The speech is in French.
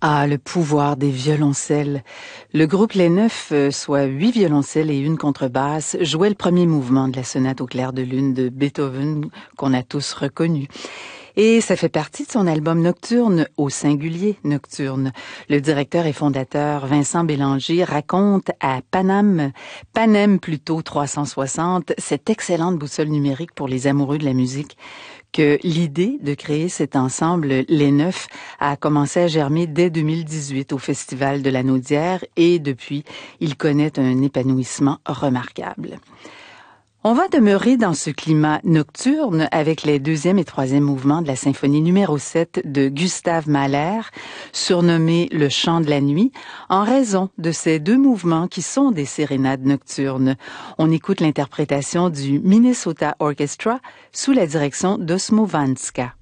Ah, le pouvoir des violoncelles. Le groupe Les Neufs, soit 8 violoncelles et une contrebasse, jouait le premier mouvement de la sonate au clair de lune de Beethoven qu'on a tous reconnu. Et ça fait partie de son album Nocturne, au singulier Nocturne. Le directeur et fondateur Vincent Bélanger raconte à Panem plutôt 360, cette excellente boussole numérique pour les amoureux de la musique, que l'idée de créer cet ensemble Les Neufs a commencé à germer dès 2018 au Festival de la Naudière et depuis, il connaît un épanouissement remarquable. On va demeurer dans ce climat nocturne avec les deuxième et troisième mouvements de la symphonie numéro 7 de Gustave Mahler, surnommé le chant de la nuit, en raison de ces deux mouvements qui sont des sérénades nocturnes. On écoute l'interprétation du Minnesota Orchestra sous la direction d'Osmo Vanska.